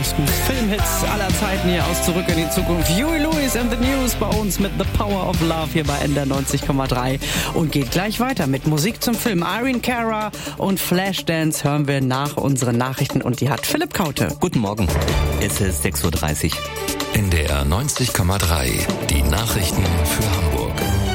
größten Filmhits aller Zeiten hier aus Zurück in die Zukunft. Huey Lewis and the News bei uns mit The Power of Love hier bei NDR 90,3 und geht gleich weiter mit Musik zum Film. Irene Cara und Flashdance hören wir nach unseren Nachrichten und die hat Philipp Kaute. Guten Morgen, es ist 6.30 Uhr. NDR 90,3, die Nachrichten für Hamburg.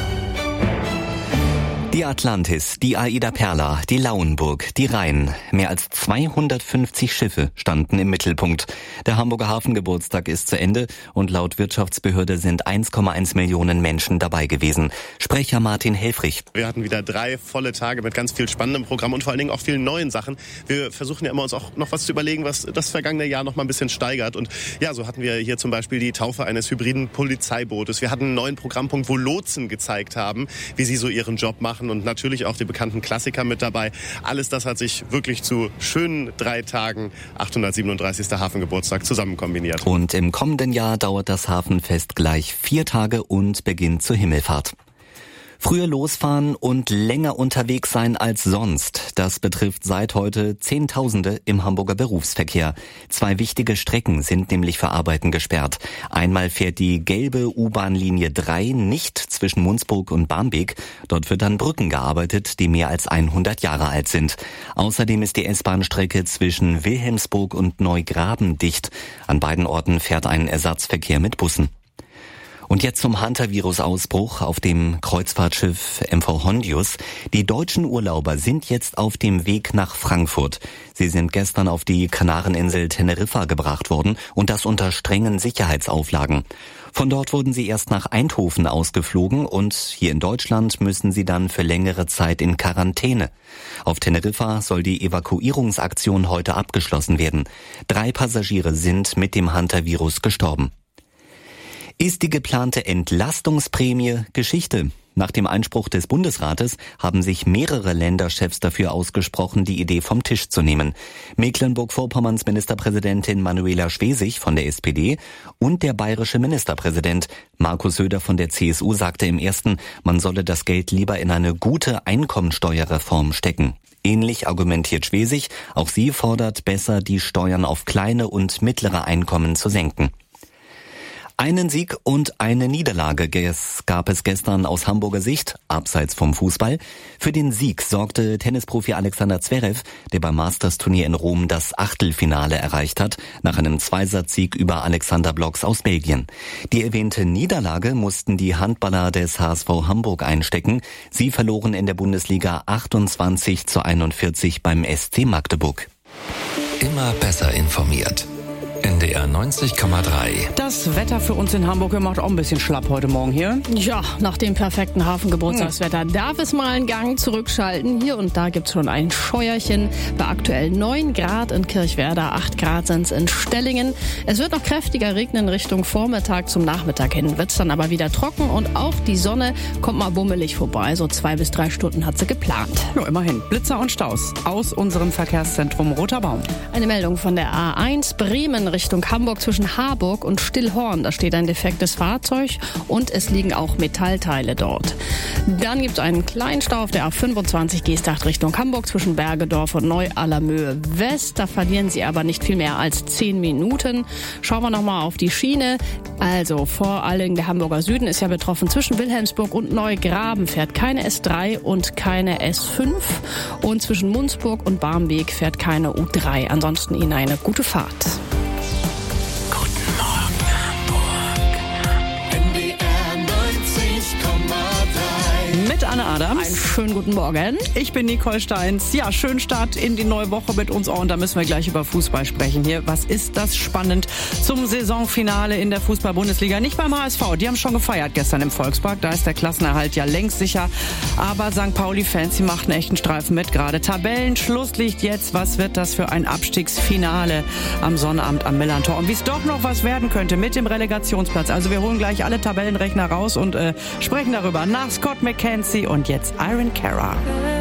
Die Atlantis, die Aida Perla, die Lauenburg, die Rhein. Mehr als 250 Schiffe standen im Mittelpunkt. Der Hamburger Hafengeburtstag ist zu Ende und laut Wirtschaftsbehörde sind 1,1 Millionen Menschen dabei gewesen. Sprecher Martin Helfrich. Wir hatten wieder 3 volle Tage mit ganz viel spannendem Programm und vor allen Dingen auch vielen neuen Sachen. Wir versuchen ja immer uns auch noch was zu überlegen, was das vergangene Jahr noch mal ein bisschen steigert. Und ja, so hatten wir hier zum Beispiel die Taufe eines hybriden Polizeibootes. Wir hatten einen neuen Programmpunkt, wo Lotsen gezeigt haben, wie sie so ihren Job machen. Und natürlich auch die bekannten Klassiker mit dabei. Alles das hat sich wirklich zu schönen 3 Tagen 837. Hafengeburtstag zusammen kombiniert. Und im kommenden Jahr dauert das Hafenfest gleich 4 Tage und beginnt zur Himmelfahrt. Früher losfahren und länger unterwegs sein als sonst. Das betrifft seit heute Zehntausende im Hamburger Berufsverkehr. 2 wichtige Strecken sind nämlich für Arbeiten gesperrt. Einmal fährt die gelbe U-Bahn-Linie 3 nicht zwischen Mundsburg und Barmbek. Dort wird an Brücken gearbeitet, die mehr als 100 Jahre alt sind. Außerdem ist die S-Bahn-Strecke zwischen Wilhelmsburg und Neugraben dicht. An beiden Orten fährt ein Ersatzverkehr mit Bussen. Und jetzt zum Hantavirus-Ausbruch auf dem Kreuzfahrtschiff MV Hondius. Die deutschen Urlauber sind jetzt auf dem Weg nach Frankfurt. Sie sind gestern auf die Kanareninsel Teneriffa gebracht worden und das unter strengen Sicherheitsauflagen. Von dort wurden sie erst nach Eindhoven ausgeflogen und hier in Deutschland müssen sie dann für längere Zeit in Quarantäne. Auf Teneriffa soll die Evakuierungsaktion heute abgeschlossen werden. 3 Passagiere sind mit dem Hantavirus gestorben. Ist die geplante Entlastungsprämie Geschichte? Nach dem Einspruch des Bundesrates haben sich mehrere Länderchefs dafür ausgesprochen, die Idee vom Tisch zu nehmen. Mecklenburg-Vorpommerns Ministerpräsidentin Manuela Schwesig von der SPD und der bayerische Ministerpräsident Markus Söder von der CSU sagte im ersten, man solle das Geld lieber in eine gute Einkommensteuerreform stecken. Ähnlich argumentiert Schwesig, auch sie fordert besser, die Steuern auf kleine und mittlere Einkommen zu senken. Einen Sieg und eine Niederlage gab es gestern aus Hamburger Sicht, abseits vom Fußball. Für den Sieg sorgte Tennisprofi Alexander Zverev, der beim Masters-Turnier in Rom das Achtelfinale erreicht hat, nach einem Zweisatzsieg über Alexander Blocks aus Belgien. Die erwähnte Niederlage mussten die Handballer des HSV Hamburg einstecken. Sie verloren in der Bundesliga 28:41 beim SC Magdeburg. Immer besser informiert. NDR 90,3. Das Wetter für uns in Hamburg macht auch ein bisschen schlapp heute Morgen hier. Ja, nach dem perfekten Hafengeburtstagswetter darf es mal einen Gang zurückschalten. Hier und da gibt's schon ein Scheuerchen. Bei aktuell 9 Grad in Kirchwerder, 8 Grad sind's in Stellingen. Es wird noch kräftiger regnen Richtung Vormittag. Zum Nachmittag hin wird's dann aber wieder trocken und auch die Sonne kommt mal bummelig vorbei. So 2 bis 3 Stunden hat sie geplant. Ja, immerhin. Blitzer und Staus aus unserem Verkehrszentrum Roter Baum. Eine Meldung von der A1 Bremen Richtung Hamburg zwischen Harburg und Stillhorn. Da steht ein defektes Fahrzeug und es liegen auch Metallteile dort. Dann gibt es einen kleinen Stau auf der A25 Geesthacht Richtung Hamburg zwischen Bergedorf und Neu-Allermöhe West. Da verlieren Sie aber nicht viel mehr als 10 Minuten. Schauen wir nochmal auf die Schiene. Also vor allem der Hamburger Süden ist ja betroffen. Zwischen Wilhelmsburg und Neugraben fährt keine S3 und keine S5. Und zwischen Mundsburg und Barmbek fährt keine U3. Ansonsten Ihnen eine gute Fahrt. Mit Anne Adams. Einen schönen guten Morgen. Ich bin Nicole Steins. Ja, schönen Start in die neue Woche mit uns auch. Und da müssen wir gleich über Fußball sprechen hier. Was ist das spannend zum Saisonfinale in der Fußball-Bundesliga? Nicht beim HSV. Die haben schon gefeiert gestern im Volkspark. Da ist der Klassenerhalt ja längst sicher. Aber St. Pauli-Fans, die machten echt einen Streifen mit gerade. Tabellenschlusslicht jetzt. Was wird das für ein Abstiegsfinale am Sonnabend am Millantor? Und wie es doch noch was werden könnte mit dem Relegationsplatz. Also wir holen gleich alle Tabellenrechner raus und sprechen darüber nach Scott McKenzie und jetzt Irene Cara.